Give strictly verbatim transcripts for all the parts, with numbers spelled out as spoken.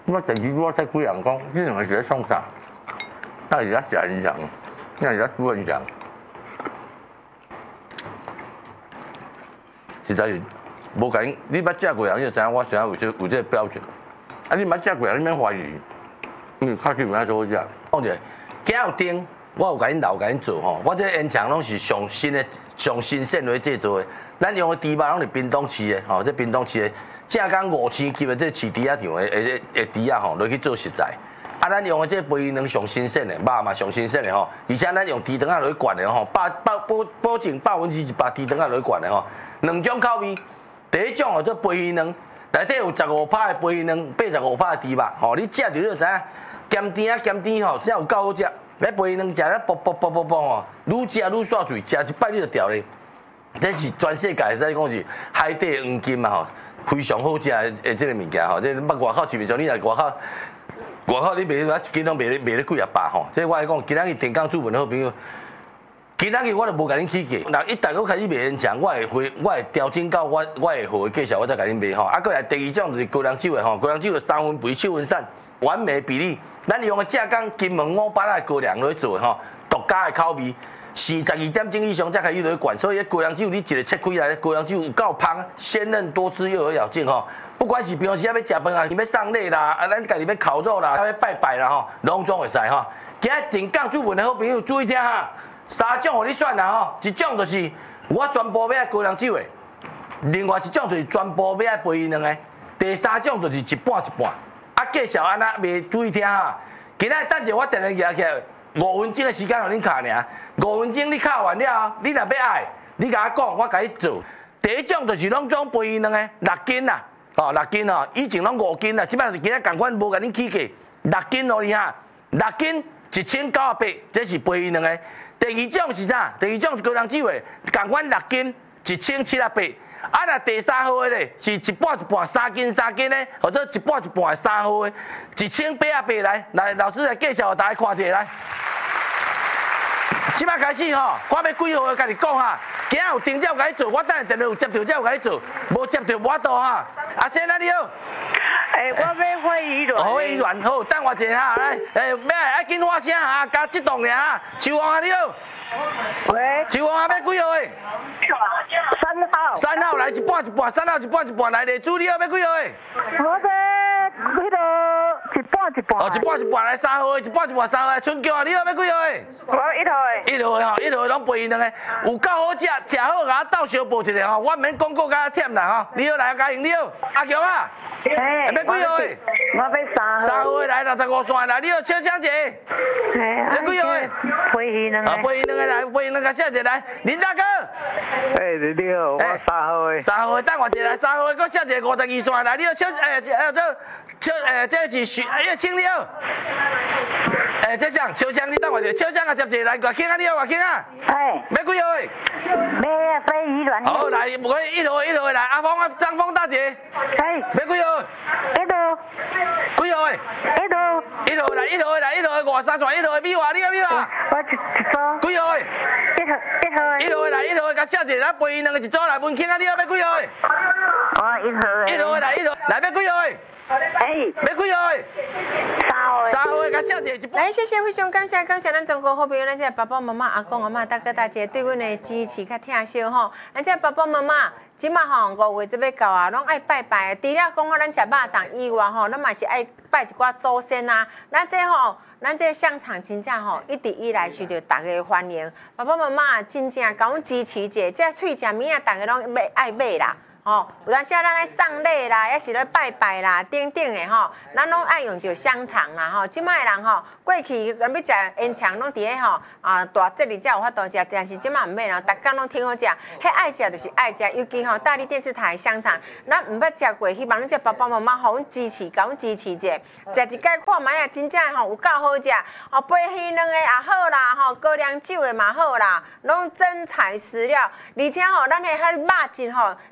我电视我才几人讲，你两个是咧创啥？那是咧食人肠，那是咧煮人肠。实在是无甲因，你捌食过人，你就知影我现在有这有这个标准。啊，你捌食过人，你免怀疑，因为较基本上做好食。讲者，今有丁，我有甲因留甲因做吼，我这烟肠拢是上新的、上新鲜来制作的。咱用的猪肉拢是冰冻饲的，吼，这冰冻饲的，正港五千级的这饲猪仔场的的的猪仔吼，落去做食材。啊，咱用的这肥卵上新鲜的，肉嘛上新鲜的吼，而且咱用猪肠仔落去灌的吼，保保保保证百分之一百猪肠仔落去灌的吼。两种口味，第一种哦做肥卵，内底有十五趴的肥卵，八十五趴的猪肉，吼，你食着你就知影，咸甜啊咸甜吼，真有够好食。来肥卵食咧啵啵啵啵啵吼，愈食愈煞嘴，食一摆你就掉咧。这是全世界使讲是海底黄金嘛吼，非常好食的诶，这个物件吼，这捌外口市面上你来外口，外口你卖一斤拢卖咧卖咧几啊百吼。这我来讲，今仔日田港主文的好朋友，今仔日我就无甲恁起价。那一旦我开始卖烟肠，我会回，我会调整到我我会好的介绍，我再甲恁卖吼。啊，过来第二种就是高粱酒的吼，高粱酒的三分肥、七分散，完美比例。咱用的正港金门五八的高粱来做的吼，独家的口味。四十二点钟以上才开始落去灌，所以高粱酒你一个切开来，高粱酒有够香，鲜嫩多汁又有咬劲吼。不管是平时要要食饭啊，要送礼啦，啊咱家己要烤肉啦，要拜拜啦吼，拢总会使吼。今日田港主文的好朋友注意听哈，三种互你选啦吼，一种就是我全部要高粱酒的，另外一种就是全部要肥卵的，第三种就是一半一半。啊，介绍安那袂注意听哈，今日等者我电话举起来。五分钟的时间互恁卡尔，五分钟你卡完了，你若要爱，你甲我讲，我甲你做。第一种就是拢种肥卵的六斤啦，哦六斤哦，以前拢五斤啦，即摆是今仔共款无甲恁起价，六斤哦你哈，六斤一千九百八，这是肥卵的。第二种是啥？第二种是高粱酒的，共款六斤一千七百八。啊，那第三号的咧是一半一半，三斤三斤的，或者一半一半的三号的，一千八百八来，来老师来介绍，大家看一下来。即摆开始吼，看要几号，甲你讲哈。今仔有订才有甲你做，我等下电话有接到才有甲你做，无接到无法度哈。阿先生你好。 诶，我要会议软。 哦，会议软好，等我一下哈，来，诶，要爱紧发声哈，加激动尔哈。秋王啊你好。 喂。 秋王啊要几号诶？ 三号。 三号来一半一半，三号一半一半来咧，主你好要几号诶？ 我这迄个一半一半。 哦，一半一半来三号诶，一半一半三号诶，春娇啊你好要几号诶？ 我一号诶。 一号诶吼，一号诶拢肥卵诶，有够好食，食好甲我斗小报一下吼，我毋免广告甲忝啦吼。你好来嘉颖你好，阿强啊。 嘿。 要几号诶？ 我要三号。 三号诶来六十五线来，你好笑声者。 嘿。 要几号诶？ 肥卵啊，肥卵诶来，肥卵甲笑者来，林大哥。 诶，你好，我三号诶。 三号诶，等我一下来，三号诶，搁笑者五十二线来，你好笑诶，呃这笑诶这是徐叶青你好。诶，这项秋香你等我一下，秋香啊接者来，外庆啊你好，外庆啊。 哎。 要几号诶？ 要啊，会议软。 好，来，不可以一号一号来，阿峰啊，张峰大姐。 哎。 要几号？ 一号。 几号诶？ 一号。 一号来，一号来，一号诶，外三线，一号诶，美华，你好美华。 我一一组。 几号诶？ 一号一号。 一号诶来，一号诶，甲小姐来陪两个一组来，文庆啊，你好要几号诶？ 我一号诶。 一号诶来，一号来要几号诶？ 哎。 要几号诶？ 三号诶。 三号诶，甲小姐一波。 来，谢谢，非常感谢，感谢咱中国好朋友，咱这爸爸妈妈、阿公阿妈、大哥大姐对阮的支持甲疼惜吼。咱这爸爸妈妈，即马吼五月这要到啊，拢爱拜拜。除了讲好咱食肉粽以外吼，咱嘛是爱拜一寡祖先啊。咱这吼，咱这香肠真正吼，一直以来受到大家欢迎。爸爸妈妈真正甲阮支持者，这喙食物啊，大家拢买爱买啦。吼，有当时啊，咱来送礼啦，也是咧拜拜啦，等等的吼，咱拢爱用着香肠啦吼。即摆人吼，过去咱要食烟肠，拢伫咧吼啊大节日才有法度食，但是即摆毋免啦，逐工拢挺好食。迄爱食就是爱食，尤其吼大力电视台的香肠，咱毋捌食过，希望咱这爸爸妈妈互阮支持，甲阮支持者，食一摆看卖啊，真正吼有够好食。哦，飞鱼卵的也好啦，吼高粱酒的嘛好啦，拢真材实料，而且吼咱的迄肉质吼吼真。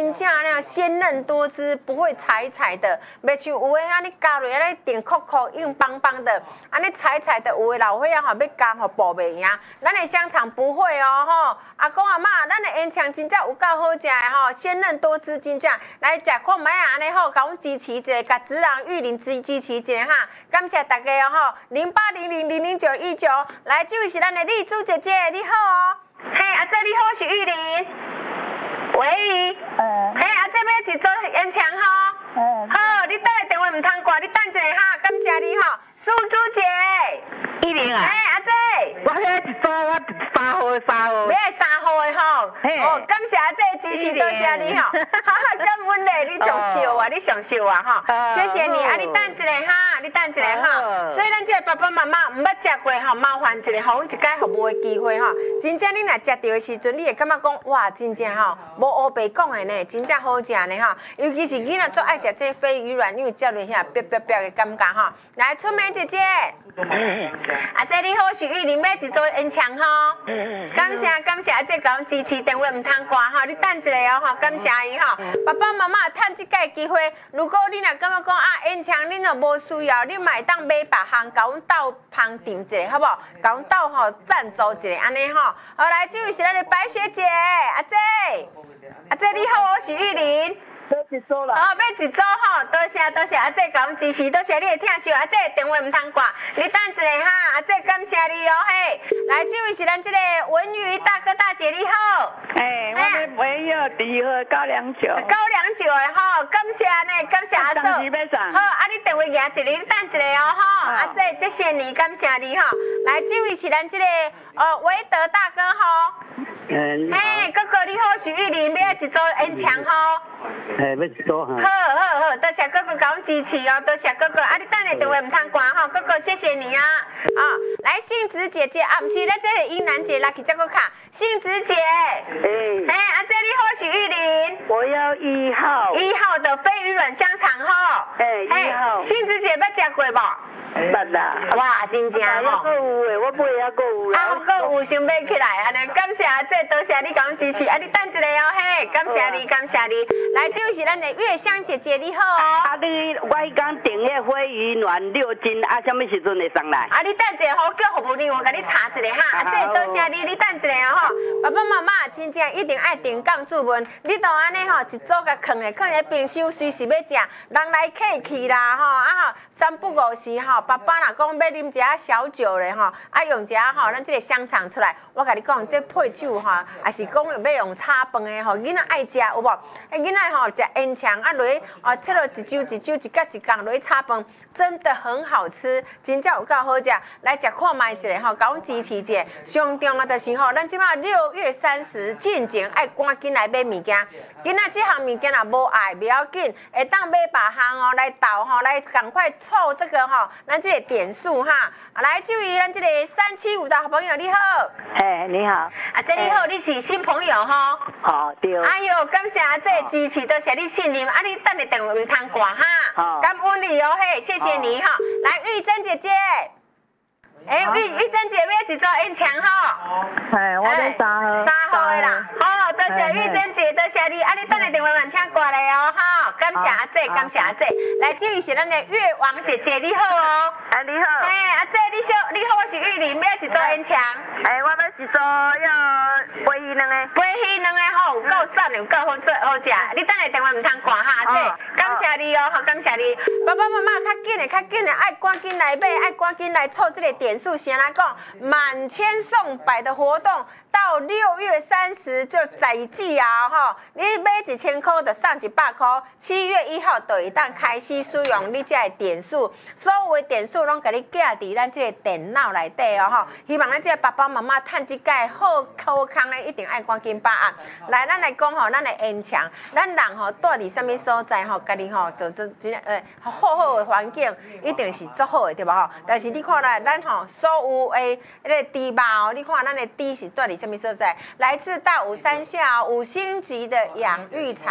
真正那鲜嫩多汁，不会柴柴的，袂像有诶安尼加落安尼甜口口硬邦邦的，安尼柴柴的有诶老伙仔吼要加吼爆袂赢，咱的香肠不会哦吼。阿公阿嬷，咱的烟肠真正有够好食诶吼，鲜嫩多汁真正来食看卖啊安尼吼，甲阮支持一下，甲子郎玉林支支持一下哈，感谢大家哦吼，零八零零零零九一九，来这位是咱的丽珠姐姐，你好哦。嘿，阿姐你好，我是玉玲。喂。嗯。嘿，阿姐要一组烟肠吼。嗯。好，你等下电话唔通挂，你等一下哈，感谢你吼，苏珠姐。 玉玲啊。 嘿，阿姐。 我遐一组我三号三号。 你系三号的吼。 嘿。 哦，感谢阿姐支持，多谢你吼。哈哈，感恩的，你上秀啊，你上秀啊吼，谢谢你，啊你等一下哈，你等一下哈。所以咱这爸爸妈妈唔捌食过吼，麻烦一下，互阮一解服务的机会吼。真正你若食到的时阵，你会感觉讲哇，真正吼，无乌白讲的呢，真正好食呢吼。尤其是囡仔最爱食这飞鱼卵，因为照落遐白白白的感觉吼。来，春梅姐姐，阿姐你好，我是玉林，要一组烟肠吼。感谢感谢阿姐甲阮支持，电话唔通挂吼，你等一下哦吼，感谢伊吼。爸爸妈妈趁这个机会，如果你若感觉讲啊烟肠恁若无需要，你嘛会当买别项，甲阮斗旁订一下，好不好？甲阮斗吼赞助一下，安尼吼。好，来，这位是咱的白雪姐，阿姐，阿姐你好，我是玉玲。 要一组啦。 哦，要一组吼，多谢多谢，阿姐甲阮支持，多谢你的听秀，阿姐电话唔通挂，你等一下哈，阿姐感谢你哦嘿。来，这位是咱这个文瑜大哥大姐，你好。 哎，我要买药第二号高粱酒。 高粱酒的吼，感谢呢，感谢阿嫂。 当时要上。 好，啊，你电话拿一个，你等一下哦吼。阿姐，谢谢你，感谢你吼。来，这位是咱这个呃维德大哥吼。 嗯。 嘿，哥哥你好，是玉林，要一组烟肠吼。 哎，要一组哈。 好好好，多谢哥哥甲阮支持哦，多谢哥哥，啊，你等下电话唔通挂吼，哥哥谢谢你啊。啊，来，杏子姐姐啊，不是，咱这个英兰姐来去这个卡，杏子姐。哎。哎，阿姐你好，我是玉林。 我要一号。 一号的飞鱼卵香肠吼。 哎，一号。 杏子姐要食过无？ 捌啦。 哇，真正吼。 还阁有诶，我买还阁有啦。 啊，阁有先买起来，安尼感谢阿姐，多谢你甲阮支持，啊，你等一下哦嘿，感谢你，感谢你。来，这位是咱的月香姐姐，你好哦。 啊，你我迄讲订迄飞鱼卵六斤，啊，什么时阵会送来？ 啊，你等一下，好叫服务人员甲你查一下哈。啊，这多谢你，你等一下哦吼。爸爸妈妈真正一定爱定岗注文，你都安尼吼，一组甲放咧，放咧冰箱，随时要食，人来客去啦吼，啊吼，三不五时吼，爸爸若讲要啉一下小酒咧吼，啊用一下吼，咱这个香肠出来，我甲你讲，这配酒吼，也是讲要用炒饭的吼，囡仔爱食有无？啊，囡仔吼食烟肠啊，落去哦，切落一揪一揪一角一角落去炒饭，真的很好吃，真正有够好食。来食看卖一下吼，甲阮支持一下。上重要就是吼，咱即马六月三十进前爱赶紧来买物件，囡仔即项物件若无爱不要紧，会当买别项哦来斗吼，来赶快凑这个吼，咱这个点数哈。来，这位咱这个三七五的好朋友你好。 哎，你好。 阿姐你好，你是新朋友吼？ 好，对。 哎呦，感谢阿姐支持，多谢你信任，啊你等下电话唔通挂哈。好。感恩你哦嘿，谢谢你哈。来，玉珍姐姐。哎，玉玉珍姐要一组烟肠吼。 哎，我要三号。 三号的啦。哦，多谢玉珍姐，多谢你，啊你等下电话慢请挂来哦哈。感谢阿姐，感谢阿姐。来，这位是咱的月王姐姐，你好哦。 哎，你好。 哎，阿姐你好，你好，我是玉玲，要一组烟肠。 哎，我要一组要飞鱼两个。 飞鱼两个吼，有够赞，有够好做好食。你等下电话唔通挂哈，阿姐，感谢你哦，好感谢你。爸爸妈妈较紧的，较紧的，爱赶紧来买，爱赶紧来凑这个点数。先来讲，满千送百的活动。到六月三十就在季啊吼，你买一千块就送一百块，七月一号就会当开始使用你这个点数，所有的点数拢给你寄伫咱这个电脑内底哦吼。希望咱这个爸爸妈妈趁这个好好康咧，一定爱赶紧把握。来，咱来讲吼，咱的烟肠，咱人吼住伫什么所在吼，家己吼就就真诶好好的环境，一定是足好的对吧吼？但是你看来，咱吼所有的迄个猪肉哦，你看咱的猪是住伫什么所在？来自大武山下五星级的养育场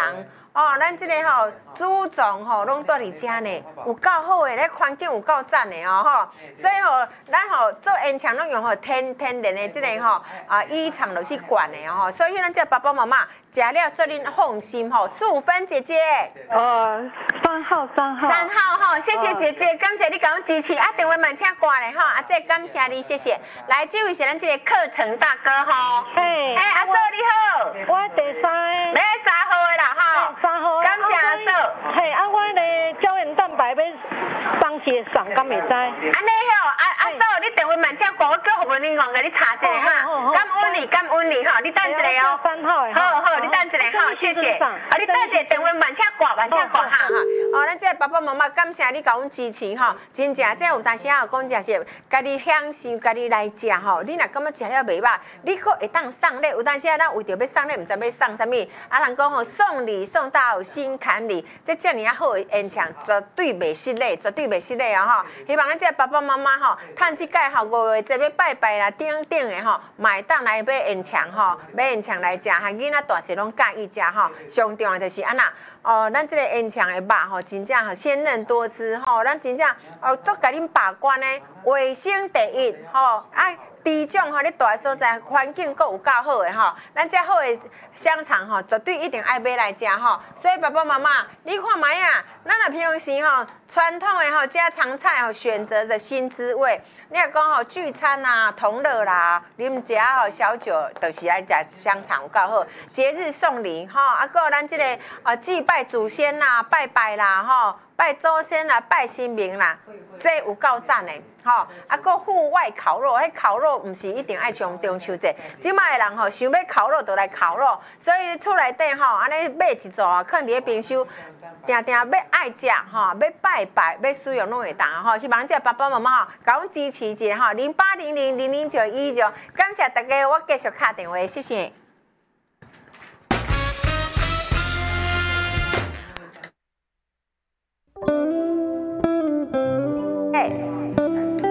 哦，咱这个吼主总吼拢住伫遮呢，有够好诶，咧环境有够赞诶哦吼，所以吼咱吼做烟肠拢用吼天天然诶即个吼啊衣厂落去灌诶哦，所以咱这爸爸妈妈食了做恁放心吼。素芬姐姐， 呃，三号三号三号吼，谢谢姐姐，感谢你甲阮支持啊，电话慢请挂咧吼，啊这感谢你，谢谢。来，这位是咱这个课程大哥吼， 嘿哎阿嫂你好， 我第三个， 要三号的啦吼， 三号的， 感谢阿嫂。 嘿，啊，我咧胶原蛋白要当时送，敢会知？ 安尼吼，阿阿嫂，你电话慢请挂，我叫服务人员甲你查一下哈。感恩你，感恩你吼，你等一下哦。 三号的， 好好，你等一下吼，谢谢。啊，你等一下电话慢请挂，慢请挂哈哈。哦，咱这爸爸妈妈感谢你甲阮支持吼，真正这有当时啊讲真是，家己享受，家己来食吼。你若感觉食了袂歹，你佫会当送礼。有当时啊，咱为着要送礼，毋知要送啥物。啊，人讲吼，送礼送到心坎里，这遮尔啊好的烟肠，绝对袂失礼，绝对袂失礼啊吼。希望咱这爸爸妈妈吼，趁即届吼五月节要拜拜啦，顶顶的吼，买当来买烟肠吼，买烟肠来食，哈囡仔大细拢介意食吼。上重要就是安那。哦，咱这个烟肠的肉吼，真正吼鲜嫩多汁吼，咱真正哦足甲恁把关的，卫生第一吼，啊，猪种吼咧大所在，环境佫有够好的吼，咱这好的香肠吼，绝对一定爱买来食吼。所以爸爸妈妈，你看卖啊，咱若平时吼传统的吼家常菜吼，选择的新滋味。你若讲吼聚餐啊、同乐啦、啉食吼小酒，就是来食香肠有够好。节日送礼吼，啊，佫有咱这个啊祭拜祖先啦、拜拜啦吼。拜祖先啦，拜神明啦，这有够赞的，吼！啊，搁户外烤肉，迄烤肉毋是一定爱像中秋节，即摆的人吼想要烤肉就来烤肉，所以厝内底吼安尼买一组啊，放伫咧冰箱，定定要爱食吼，要拜拜，要使用拢会当吼。希望这爸爸妈妈吼，甲阮支持一下吼，零八零零零零九一九，感谢大家，我继续敲电话，谢谢。